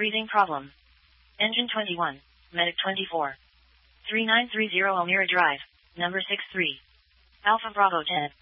Breathing problem. Engine 21. Medic 24. 3930 Elmira Drive. Number 63. Alpha Bravo 10.